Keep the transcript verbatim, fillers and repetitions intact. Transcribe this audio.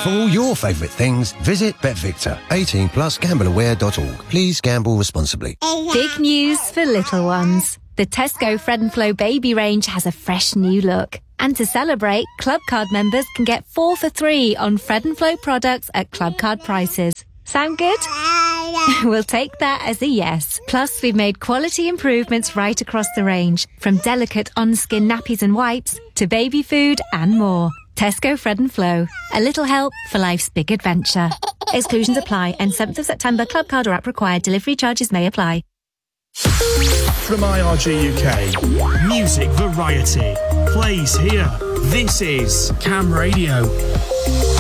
For all your favourite things, visit BetVictor. eighteen plus gambleaware dot org. Please gamble responsibly. Big news for little ones. The Tesco Fred and Flo baby range has a fresh new look. And to celebrate, Club Card members can get four for three on Fred and Flo products at Club Card prices. Sound good? We'll take that as a yes. Plus, we've made quality improvements right across the range, from delicate on-skin nappies and wipes to baby food and more. Tesco Fred and Flo. A little help for life's big adventure. Exclusions apply. End seventh of September. Club Card or app required. Delivery charges may apply. From I R G U K, music variety plays here. This is Cam Radio.